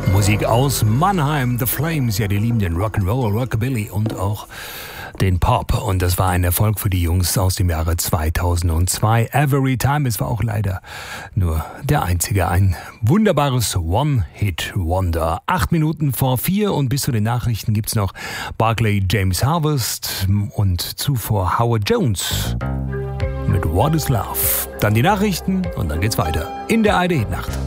Musik aus Mannheim, The Flames, ja, die lieben den Rock'n'Roll, Rockabilly und auch den Pop. Und das war ein Erfolg für die Jungs aus dem Jahre 2002. Every Time, es war auch leider nur der einzige. Ein wunderbares One-Hit-Wonder. 8:04 und bis zu den Nachrichten gibt's noch Barclay James Harvest und zuvor Howard Jones mit What is Love. Dann die Nachrichten und dann geht's weiter in der ARD-Hitnacht.